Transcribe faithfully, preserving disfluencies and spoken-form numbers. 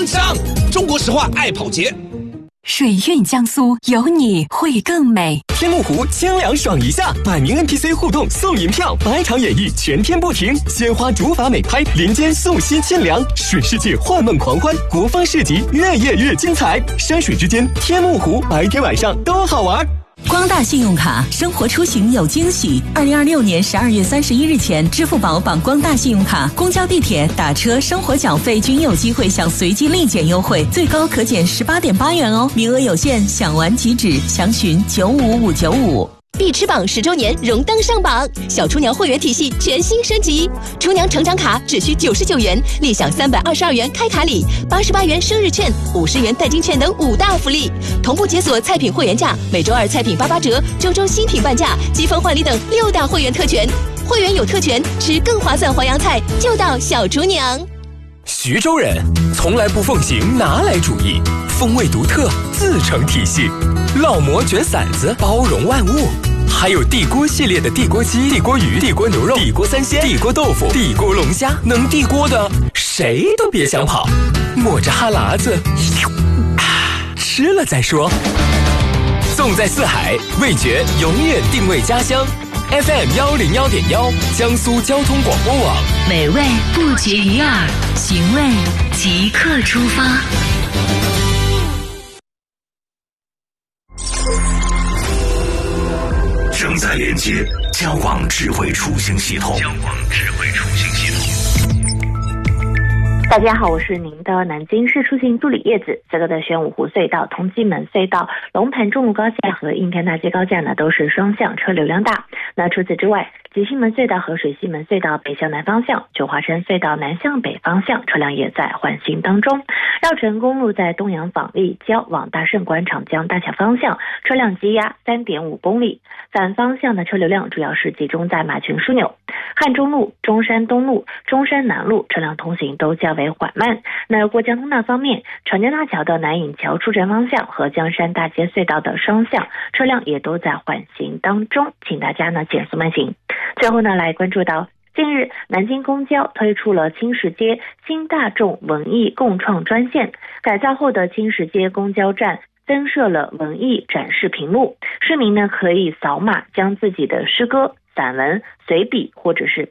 方向。中国石化爱跑节。 水韵江苏，有你会更美。 天目湖清凉爽一下，百名 N P C 互动送银票，百场演绎全天不停，鲜花竹筏美拍，林间素溪清凉，水世界幻梦狂欢，国风市集越夜越精彩，山水之间天目湖，白天晚上都好玩。 光大信用卡，生活出行有惊喜。二零二六年十二月三十一日前，支付宝绑光大信用卡，公交、地铁、打车、生活缴费均有机会享随机立减优惠，最高可减十八点八元哦，名额有限，享完即止，详询九五五九五。 必吃榜十周年荣登上榜，小厨娘会员体系全新升级，厨娘成长卡只需九十九元，立享三百二十二元开卡礼、八十八元生日券、五十元代金券等五大福利，同步解锁菜品会员价，每周二菜品八八折，周周新品半价，积分换礼等六大会员特权。会员有特权，吃更划算淮扬菜就到小厨娘。 徐州人从来不奉行拿来主义，风味独特，自成体系。烙馍卷馓子，包容万物。还有地锅系列的地锅鸡、地锅鱼、地锅牛肉、地锅三鲜、地锅豆腐、地锅龙虾，能地锅的谁都别想跑。抹着哈喇子，啊，吃了再说。纵在四海，味觉永远定位家乡。F M 幺零幺点幺，江苏交通广播网。 美味不绝于耳，寻味即刻出发。 正在连接交广智慧出行系统。交广智慧出行系统。 大家好，我是您的南京市出行助理叶子。这个的玄武湖隧道、同济门隧道、龙盘中路高架和应天大街高架呢，都是双向车流量大。那除此之外，吉星门隧道和水西门隧道北向南方向、九华山隧道南向北方向车辆也在缓行当中。绕城公路在东阳坊立交往大胜广场江大桥方向车辆积压 三点五公里，反方向的车流量主要是集中在马群枢纽。汉中路、中山东路、中山南路车辆通行都较为缓慢。那过江通道方面，长江大桥的南引桥出城方向和江山大街隧道的双向车辆也都在缓行当中，请大家呢减速慢行。最后呢，来关注到近日南京公交推出了青石街新大众文艺共创专线，改造后的青石街公交站增设了文艺展示屏幕，市民呢可以扫码将自己的诗歌、散文、随笔或者是